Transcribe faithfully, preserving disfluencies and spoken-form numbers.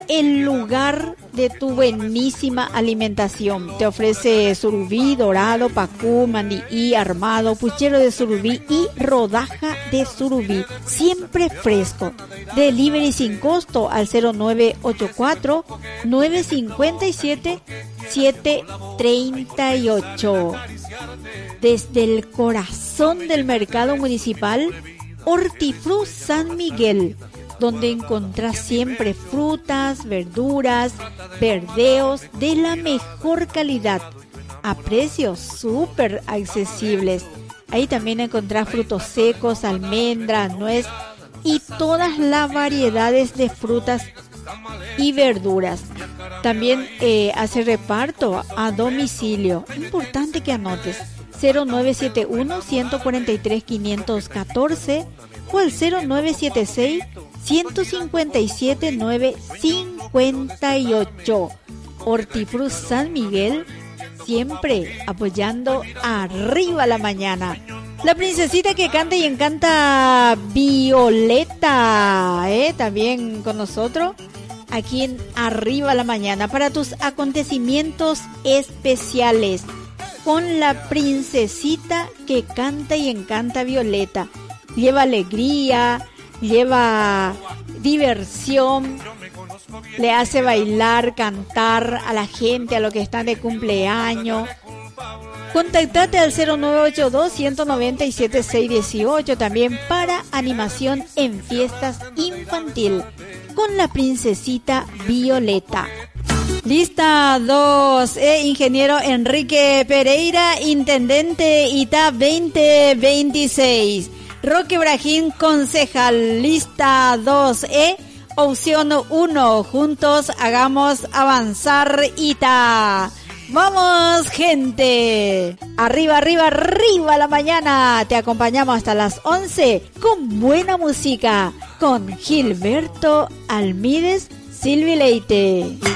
el lugar de tu buenísima alimentación. Te ofrece surubí, dorado, pacú, mandií, armado, puchero de surubí y rodaja de surubí. Siempre fresco. Delivery sin costo al cero nueve ocho cuatro, nueve cinco siete, siete tres ocho. Desde el corazón del mercado municipal, Hortifru San Miguel, donde encontrás siempre frutas, verduras, verdeos de la mejor calidad, a precios súper accesibles. Ahí también encontrás frutos secos, almendras, nuez y todas las variedades de frutas y verduras. También eh, hace reparto a domicilio. Importante que anotes. cero nueve siete uno, uno cuatro tres, cinco uno cuatro o al cero nueve siete seis, uno cinco siete, nueve cinco ocho. Hortifru San Miguel, siempre apoyando arriba la mañana. La princesita que canta y encanta, Violeta, ¿eh? También con nosotros aquí en Arriba la Mañana para tus acontecimientos especiales con la princesita que canta y encanta, Violeta. Lleva alegría, lleva diversión, le hace bailar, cantar a la gente, a los que están de cumpleaños. Contactate al cero nueve ocho dos, uno nueve siete, seis uno ocho también para animación en fiestas infantil con la princesita Violeta. Lista dos, eh, ingeniero Enrique Pereira, intendente Itá veinte veintiséis. Roque Brajín, concejal. Lista dos, eh, opción uno, juntos hagamos avanzar Itá. ¡Vamos, gente! Arriba, arriba, arriba la mañana. Te acompañamos hasta las once con buena música. Con Gilberto Almídez, Silvi Leite.